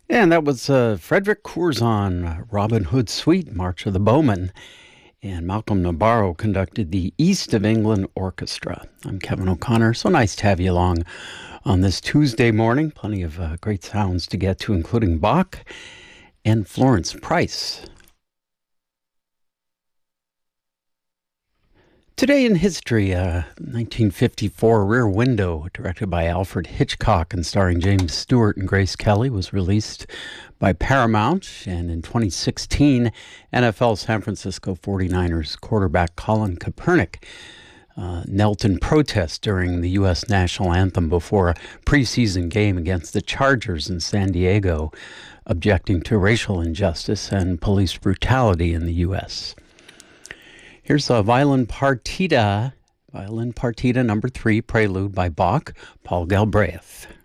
And that was Frederick Curzon, Robin Hood Suite, March of the Bowmen. And Malcolm Nabarro conducted the East of England Orchestra. I'm Kevin O'Connor. So nice to have you along on this Tuesday morning. Plenty of great sounds to get to, including Bach and Florence Price. Today in history, 1954 Rear Window, directed by Alfred Hitchcock and starring James Stewart and Grace Kelly, was released by Paramount. And in 2016, NFL San Francisco 49ers quarterback Colin Kaepernick knelt in protest during the U.S. national anthem before a preseason game against the Chargers in San Diego, objecting to racial injustice and police brutality in the U.S. Here's a Violin Partita number 3, Prelude by Bach, Paul Galbraith.